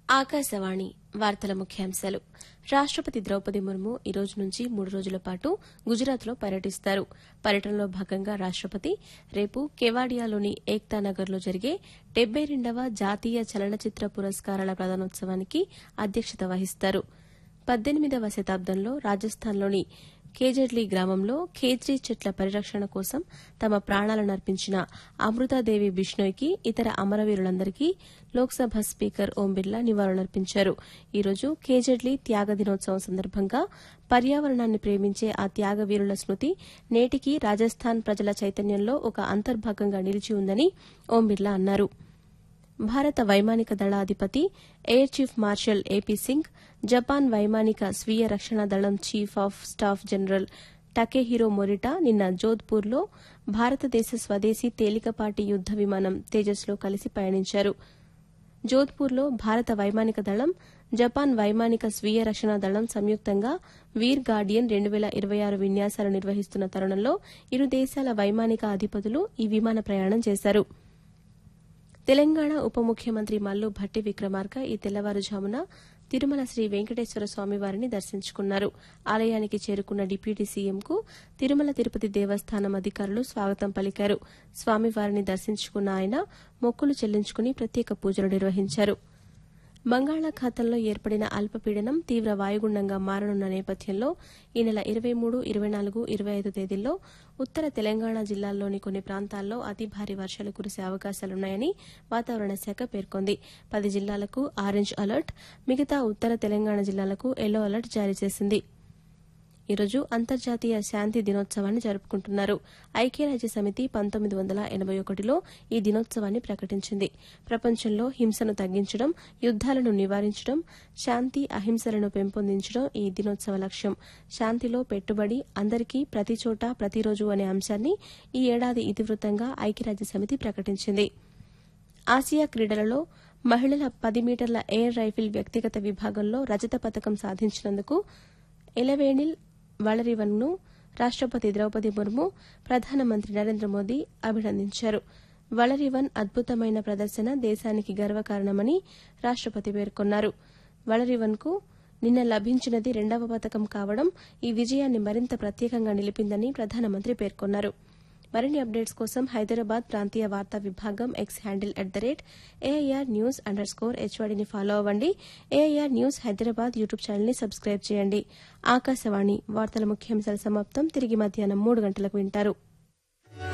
ఆకాశవాణి వార్తల ముఖ్యాంశాలు. రాష్టపతి ద్రౌపది ముర్ము ఈ రోజు నుంచి 3 రోజుల పాటు గుజరాత్లో పర్యటిస్తారు. పర్యటనలో భాగంగా రాష్టపతి రేపు కెవాడియాలోని ఏక్తా నగర్లో జరిగే 72వ జాతీయ చలనచిత్ర పురస్కారాల ప్రదానోత్సవానికి అధ్యక్షత వహిస్తారు. 18వ శతాబ్దంలో రాజస్థాన్లోని కేజడ్లీ గ్రామంలో ఖేజ్రీ చెట్ల పరిరక్షణ కోసం తమ ప్రాణాలను అర్పించిన అమృతాదేవి బిష్నోయ్కి ఇతర అమరవీరులందరికీ లోక్సభ స్పీకర్ ఓం బిర్లా నివాళులర్పించారు. ఈ రోజు కేజడ్లీ త్యాగ దినోత్సవం సందర్భంగా పర్యావరణాన్ని ప్రేమించే ఆ త్యాగవీరుల స్మృతి నేటికీ రాజస్థాన్ ప్రజల చైతన్యంలో ఒక అంతర్భాగంగా నిలిచి ఉందని ఓం బిర్లా అన్నారు. భారత వైమానిక దళాధిపతి air chief marshal AP Singh, Japan వైమానిక స్వీయ రక్షణ దళం చీఫ్ ఆఫ్ స్టాఫ్ జనరల్ టకేహిరో మొరిటా నిన్న జోధ్పూర్లో భారతదేశ స్వదేశీ తేలికపాటి యుద్ద విమానం తేజస్లో కలిసి పయనించారు. జోధ్పూర్లో భారత వైమానిక దళం, జపాన్ వైమానిక స్వీయ రక్షణ దళం సంయుక్తంగా వీర్ గార్డియన్ 2026 విన్యాసాలు నిర్వహిస్తున్న తరుణంలో ఇరు దేశాల వైమానిక అధిపతులు ఈ విమాన ప్రయాణం చేశారు. తెలంగాణ ఉప ముఖ్యమంత్రి మల్లు భట్టి విక్రమార్క ఈ తెల్లవారుజామున తిరుమల శ్రీ వెంకటేశ్వర స్వామివారిని దర్శించుకున్నారు. ఆలయానికి చేరుకున్న డిప్యూటీ సీఎంకు తిరుమల తిరుపతి దేవస్థానం అధికారులు స్వాగతం పలికారు. స్వామివారిని దర్శించుకున్న ఆయన మొక్కులు చెల్లించుకుని ప్రత్యేక పూజలు నిర్వహించారు. బంగాళాఖాతంలో ఏర్పడిన అల్పపీడనం తీవ్ర వాయుగుండంగా మారనున్న నేపథ్యంలో ఈ నెల 23, 24, 25 తేదీల్లో ఉత్తర తెలంగాణ జిల్లాల్లోని కొన్ని ప్రాంతాల్లో అతి భారీ వర్షాలు కురిసే అవకాశాలున్నాయని వాతావరణ శాఖ పేర్కొంది. 10 జిల్లాలకు ఆరెంజ్ అలర్ట్, మిగతా ఉత్తర తెలంగాణ జిల్లాలకు ఎల్లో అలర్ట్ జారీ చేసింది. ఈరోజు అంతర్జాతీయ శాంతి దినోత్సవాన్ని జరుపుకుంటున్నారు. ఐక్యరాజ్యసమితి 1981లో ఈ దినోత్సవాన్ని ప్రకటించింది. ప్రపంచంలో హింసను తగ్గించడం, యుద్దాలను నివారించడం, శాంతి అహింసలను పెంపొందించడం ఈ దినోత్సవ లక్ష్యం. శాంతిలో పెట్టుబడి అందరికీ ప్రతిచోట ప్రతిరోజు అనే అంశాన్ని ఈ ఏడాది ఇతివృత్తంగా ఐక్యరాజ్యసమితి ప్రకటించింది. ఆసియా క్రీడలలో మహిళల 10 మీటర్ల ఎయిర్ రైఫిల్ వ్యక్తిగత విభాగంలో రజత పతకం సాధించినందుకు ఎలవేనిల్ వలరివన్ను రాష్టపతి ద్రౌపది ముర్ము, ప్రధానమంత్రి నరేంద్ర మోదీ అభినందించారు. వలరివన్ అద్భుతమైన ప్రదర్శన దేశానికి గర్వకారణమని రాష్టపతి పేర్కొన్నారు. వలరివన్కు నిన్న లభించినది 2వ పతకం కావడం ఈ విజయాన్ని మరింత ప్రత్యేకంగా నిలిపిందని ప్రధానమంత్రి పేర్కొన్నారు. మరిన్ని అప్డేట్స్ కోసం హైదరాబాద్ ప్రాంతీయ వార్తా విభాగం ఎక్స్ హ్యాండిల్ @AIRnews_HYDని ఫాలో అవ్వండి. AIR న్యూస్ హైదరాబాద్ యూట్యూబ్ ఛానల్ని సబ్స్క్రైబ్ చేయండి. ఆకాశవాణి వార్తల ముఖ్యాంశాల సమాప్తం. తిరిగి మధ్యాహ్నం 3 గంటలకు వింటారు.